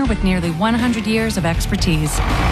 with nearly 100 years of expertise.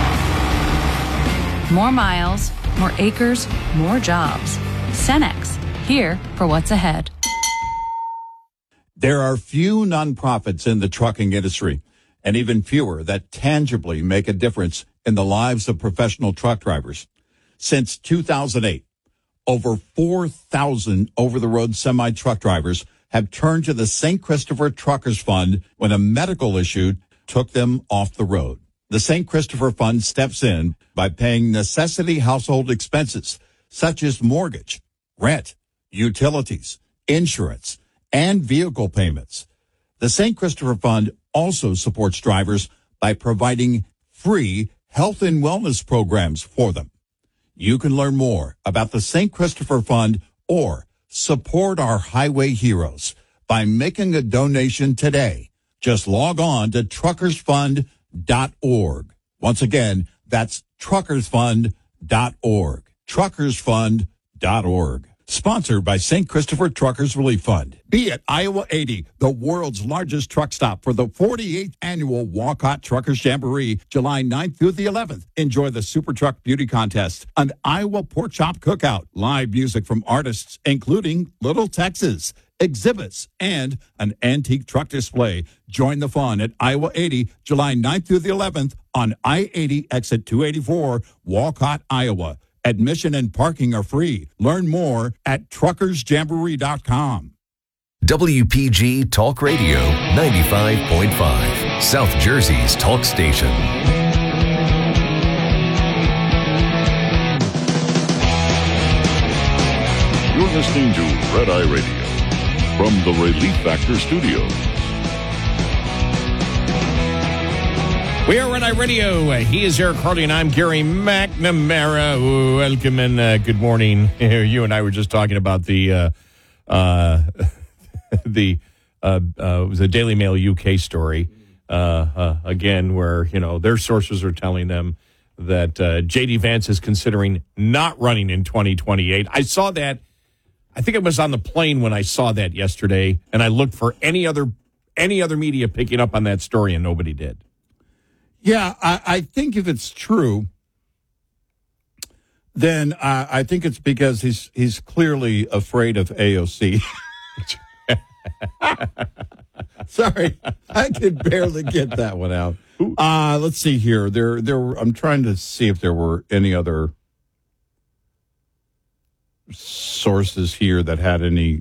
More miles, more acres, more jobs. Cenex, here for what's ahead. There are few nonprofits in the trucking industry, and even fewer that tangibly make a difference in the lives of professional truck drivers. Since 2008, over 4,000 over-the-road semi-truck drivers have turned to the St. Christopher Truckers Fund when a medical issue took them off the road. The St. Christopher Fund steps in by paying necessity household expenses such as mortgage, rent, utilities, insurance, and vehicle payments. The St. Christopher Fund also supports drivers by providing free health and wellness programs for them. You can learn more about the St. Christopher Fund or support our highway heroes by making a donation today. Just log on to truckersfund.org. Once again, that's truckersfund.org. Truckersfund.org. Sponsored by St. Christopher Truckers Relief Fund. Be at Iowa 80, the world's largest truck stop for the 48th annual Walcott Truckers Jamboree, July 9th through the 11th. Enjoy the Super Truck Beauty Contest, an Iowa Pork Chop Cookout, live music from artists including Little Texas, exhibits, and an antique truck display. Join the fun at Iowa 80, July 9th through the 11th on I-80 exit 284, Walcott, Iowa. Admission and parking are free. Learn more at truckersjamboree.com. WPG Talk Radio 95.5, South Jersey's talk station. You're listening to Red Eye Radio from the Relief Factor Studios. We are Red Eye Radio. He is Eric Harley, and I'm Gary McNamara. Welcome and good morning. You and I were just talking about the Daily Mail UK story again, where their sources are telling them that J.D. Vance is considering not running in 2028. I saw that. I think it was on the plane when I saw that yesterday, and I looked for any other media picking up on that story, and nobody did. Yeah, I think if it's true, then I think it's because he's clearly afraid of AOC. Sorry, I could barely get that one out. Let's see here. There. I'm trying to see if there were any other sources here that had any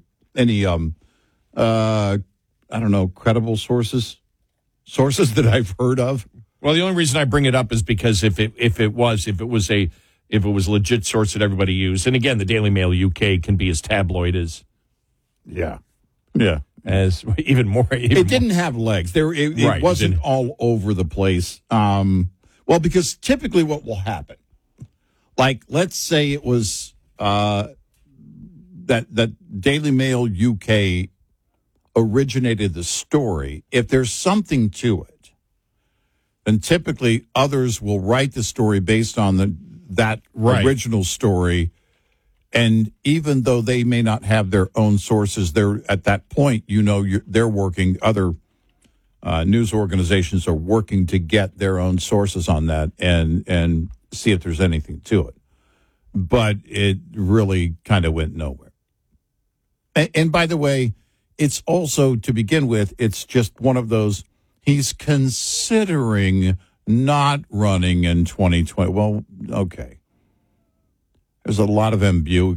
I don't know, credible sources that I've heard of. Well, the only reason I bring it up is because if it was a legit source that everybody used, and again, the Daily Mail UK can be as tabloid as as even more. It didn't have legs. It wasn't all over the place. Well, because typically what will happen, like let's say it was that Daily Mail UK originated the story. If there's something to it, then typically others will write the story based on that original story. And even though they may not have their own sources, they're at that point, they're working. Other news organizations are working to get their own sources on that and see if there's anything to it. But it really kind of went nowhere. And by the way, it's also, to begin with, it's just one of those, he's considering not running in 2020. Well, okay. There's a lot of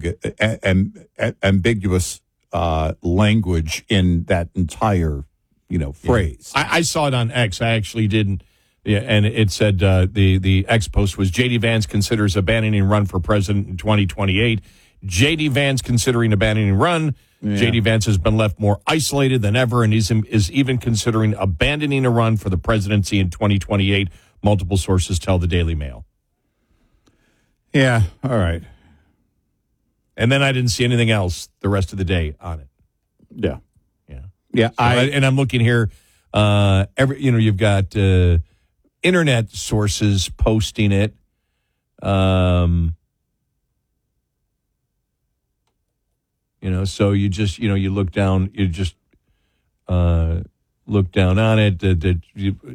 ambiguous language in that entire, phrase. I saw it on X. I actually didn't. Yeah, and it said the X post was J.D. Vance considers abandoning run for president in 2028. J.D. Vance considering abandoning run. Yeah. J.D. Vance has been left more isolated than ever and is even considering abandoning a run for the presidency in 2028. Multiple sources tell the Daily Mail. Yeah, all right. And then I didn't see anything else the rest of the day on it. Yeah. So I'm looking here. You've got internet sources posting it. So you just, you look down, look down on it.